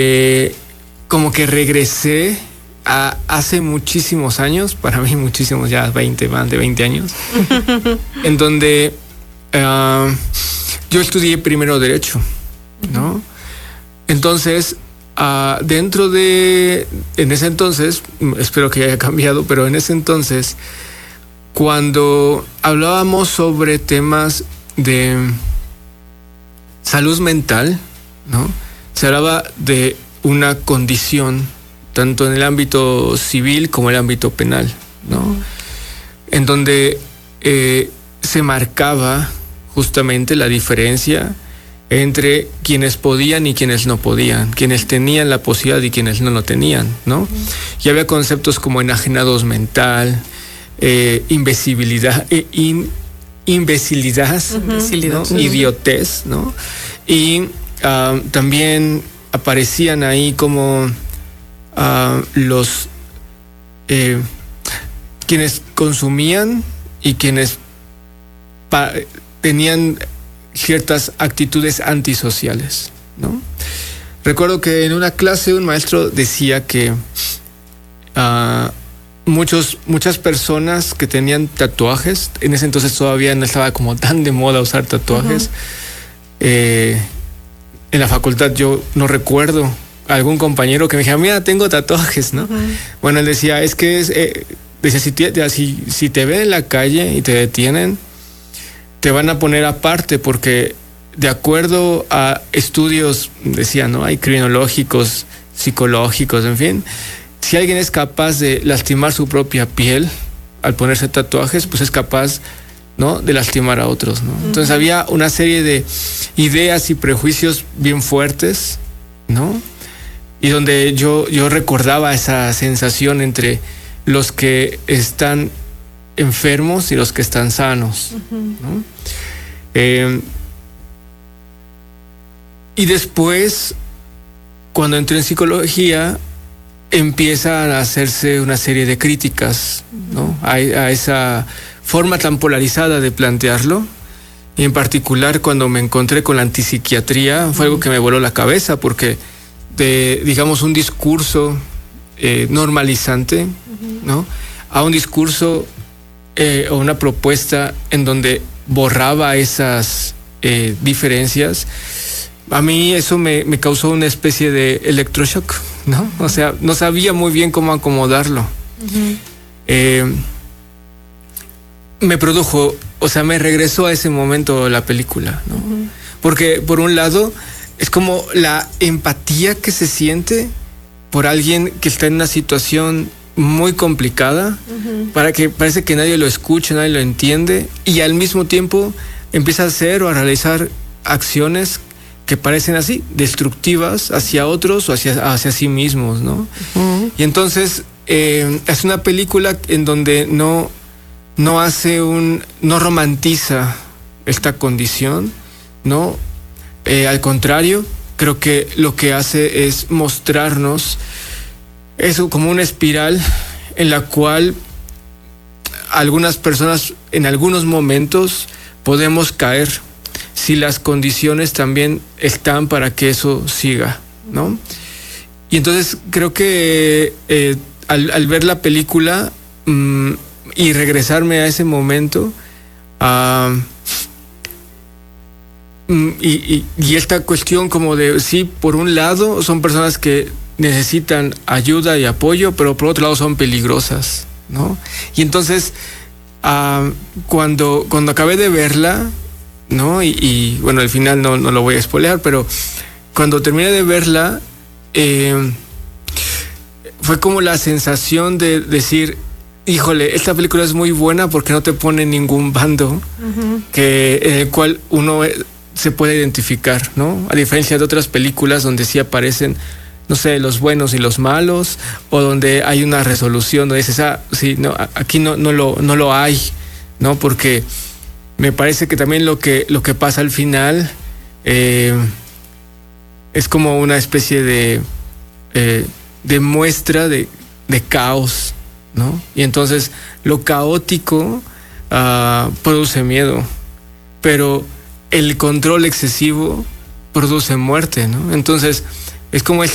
como que regresé a hace muchísimos años, para mí muchísimos, ya más de 20 años, en donde yo estudié primero Derecho, ¿no? Entonces, en ese entonces, espero que haya cambiado, pero en ese entonces, cuando hablábamos sobre temas de salud mental, ¿no? Se hablaba de una condición tanto en el ámbito civil como en el ámbito penal, ¿no? En donde se marcaba justamente la diferencia entre quienes podían y quienes no podían, quienes tenían la posibilidad y quienes no lo tenían, ¿no? Y había conceptos como enajenados mental, imbecilidad, ¿no? Idiotez, ¿no? Y también aparecían ahí como los quienes consumían y quienes tenían ciertas actitudes antisociales, ¿no? Recuerdo que en una clase un maestro decía que muchas personas que tenían tatuajes, en ese entonces todavía no estaba como tan de moda usar tatuajes. En la facultad yo no recuerdo algún compañero que me dijera, mira, tengo tatuajes, ¿no? Bueno, él decía, es que decía, si te ven en la calle y te detienen, te van a poner aparte, porque de acuerdo a estudios, decía, ¿no? Hay criminológicos, psicológicos, en fin. Si alguien es capaz de lastimar su propia piel al ponerse tatuajes, pues es capaz, ¿no?, de lastimar a otros, ¿no? Entonces había una serie de ideas y prejuicios bien fuertes, ¿no? Y donde yo recordaba esa sensación entre los que están enfermos y los que están sanos, ¿no? Y después, cuando entré en psicología, empiezan a hacerse una serie de críticas, ¿no?, a esa forma tan polarizada de plantearlo. Y en particular, cuando me encontré con la antipsiquiatría, fue algo que me voló la cabeza, porque de, digamos, un discurso normalizante, ¿no?, a un discurso o una propuesta en donde borraba esas diferencias, a mí eso me causó una especie de electroshock, ¿no? O sea, no sabía muy bien cómo acomodarlo. Me produjo, o sea, me regresó a ese momento la película, ¿no? Porque por un lado es como la empatía que se siente por alguien que está en una situación muy complicada, para que parece que nadie lo escucha, nadie lo entiende, y al mismo tiempo empieza a hacer o a realizar acciones que parecen así, destructivas hacia otros o hacia sí mismos, ¿no? Y entonces es una película en donde no romantiza esta condición, ¿no? Al contrario, creo que lo que hace es mostrarnos eso como una espiral en la cual algunas personas en algunos momentos podemos caer si las condiciones también están para que eso siga, ¿no? Y entonces creo que al ver la película y regresarme a ese momento, y esta cuestión como de, sí, por un lado son personas que necesitan ayuda y apoyo, pero por otro lado son peligrosas, ¿no? Y entonces cuando acabé de verla, ¿no? Y bueno, al final no lo voy a spoilear, pero cuando terminé de verla, fue como la sensación de decir, híjole, esta película es muy buena porque no te pone ningún bando en el cual uno se puede identificar, ¿no? A diferencia de otras películas donde sí aparecen, no sé, los buenos y los malos, o donde hay una resolución donde dices, sí, no, aquí no lo hay, ¿no? Porque me parece que también lo que pasa al final es como una especie de muestra de caos, ¿no? Y entonces lo caótico produce miedo, pero el control excesivo produce muerte, ¿no? Entonces es como esta